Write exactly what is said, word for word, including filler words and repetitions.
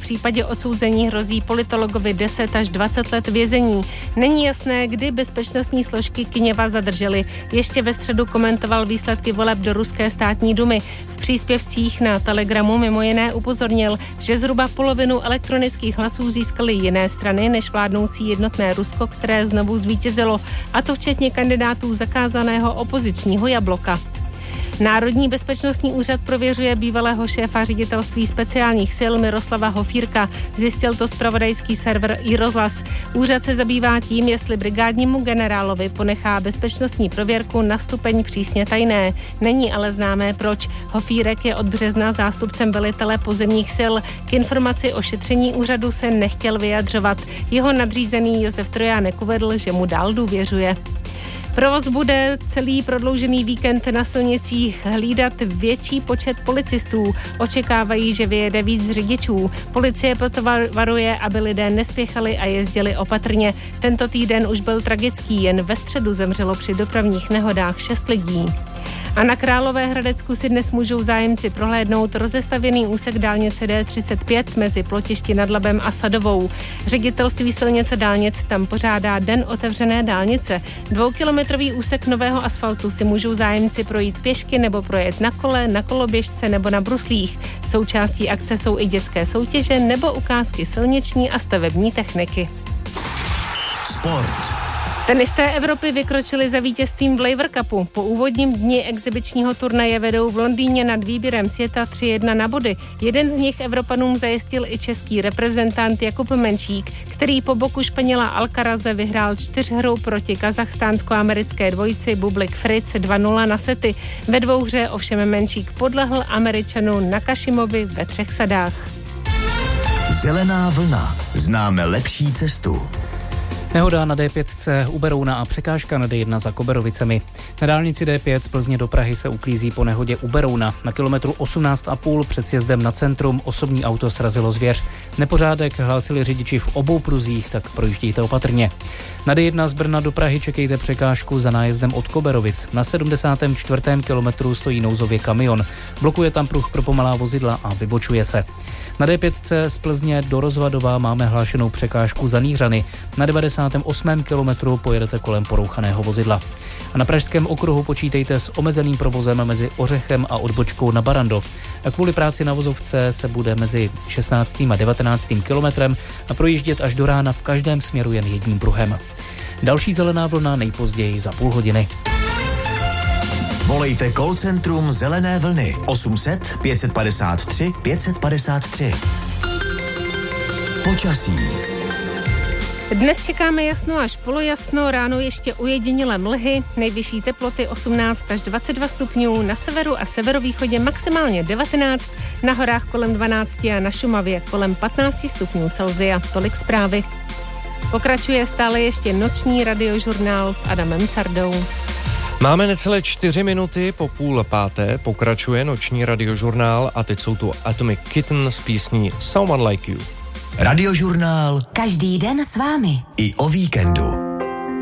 případě odsouzení hrozí politologovi deset až dvacet let vězení. Není jasné, kdy bezpečnostní složky Kyněva zadržely. Ještě ve středu komentoval výsledky voleb do ruské státní dumy. V příspěvcích na Telegramu mimo jiné upozornil, že zhruba polovinu elektronických hlasů získaly jiné strany než vládnoucí Jednotné Rusko, které znovu zvítězilo, a to včetně kandidátů zakázaného opozičního Jabloka. Národní bezpečnostní úřad prověřuje bývalého šéfa ředitelství speciálních sil Miroslava Hofírka. Zjistil to zpravodajský server iRozhlas. Úřad se zabývá tím, jestli brigádnímu generálovi ponechá bezpečnostní prověrku na stupeň přísně tajné. Není ale známé proč. Hofírek je od března zástupcem velitele pozemních sil. K informaci o šetření úřadu se nechtěl vyjadřovat. Jeho nadřízený Josef Trojánek uvedl, že mu dál důvěřuje. Provoz bude celý prodloužený víkend na silnicích hlídat větší počet policistů. Očekávají, že vyjede víc řidičů. Policie proto varuje, aby lidé nespěchali a jezdili opatrně. Tento týden už byl tragický, jen ve středu zemřelo při dopravních nehodách šest lidí. A na Královéhradecku si dnes můžou zájemci prohlédnout rozestavěný úsek dálnice D třicet pět mezi Plotišti nad Labem a Sadovou. Ředitelství silnice dálnic tam pořádá Den otevřené dálnice. Dvoukilometrový úsek nového asfaltu si můžou zájemci projít pěšky nebo projet na kole, na koloběžce nebo na bruslích. Součástí akce jsou i dětské soutěže nebo ukázky silniční a stavební techniky. Sport. Tenisté Evropy vykročili za vítězstvím v Laver Cupu. Po úvodním dni exibičního turnaje vedou v Londýně nad výběrem světa tři jedna na body. Jeden z nich Evropanům zajistil i český reprezentant Jakub Menšík, který po boku Španěla Alcaraze vyhrál čtyřhrou proti kazachstánsko-americké dvojici Bublik Fritz dva nula na sety. Ve dvouhře ovšem Menšík podlehl Američanu Nakashimovi ve třech sadách. Zelená vlna. Známe lepší cestu. Nehoda na D pět u Berouna a překážka na D jedna za Koberovicemi. Na dálnici D pět z Plzně do Prahy se uklízí po nehodě u Berouna. Na kilometru osmnáct a půl před sjezdem na centrum osobní auto srazilo zvěř. Nepořádek hlásili řidiči v obou pruzích, tak projíždějte opatrně. Na D jedna z Brna do Prahy čekejte překážku za nájezdem od Koberovic. Na sedmdesátém čtvrtém kilometru stojí nouzově kamion. Blokuje tam pruh pro pomalá vozidla a vybočuje se. Na D pět z Plzně do Rozvadova máme hlášenou překážku za Nýřany. Na devadesátém osmém kilometru pojedete kolem porouchaného vozidla. A na pražském okruhu počítejte s omezeným provozem mezi Ořechem a odbočkou na Barandov. A kvůli práci na vozovce se bude mezi šestnáctým a devatenáctým kilometrem a projíždět až do rána v každém směru jen jedním pruhem. Další zelená vlna nejpozději za půl hodiny. Volejte call centrum Zelené vlny osm set pět padesát tři pět padesát tři. Počasí. Dnes čekáme jasno až polojasno, ráno ještě ujedinělé mlhy, nejvyšší teploty osmnáct až dvacet dva stupňů, na severu a severovýchodě maximálně devatenáct, na horách kolem dvanáct a na Šumavě kolem patnáct stupňů Celsia. Tolik zprávy. Pokračuje stále ještě noční radiožurnál s Adamem Sardou. Máme necelé čtyři minuty po půl páté, pokračuje noční radiožurnál a teď jsou tu Atomic Kitten s písní Someone Like You. Radiožurnál každý den s vámi. I o víkendu.